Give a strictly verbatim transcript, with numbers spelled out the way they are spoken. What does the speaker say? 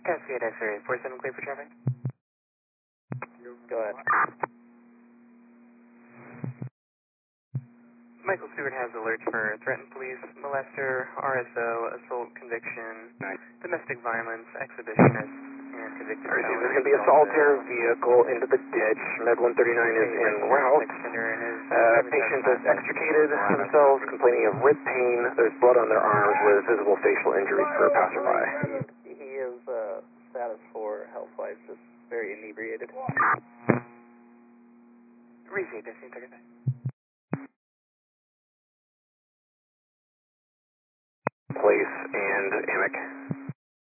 Cascade X-ray, four seven clear for traffic. Go ahead. Michael Stewart has alerts for threatened police, molester, R S O, assault conviction, Nice. domestic violence, exhibitionist, and convicted Alright, felon. there's going to be assaulter vehicle into the ditch. Med one thirty-nine is en route. Uh, patient has extricated themselves, complaining of rib pain. There's blood on their arms with visible facial injuries for a passerby. He, he is uh, status for health wise, just very inebriated. Receive, testing, thirty-five. Place and A M I C.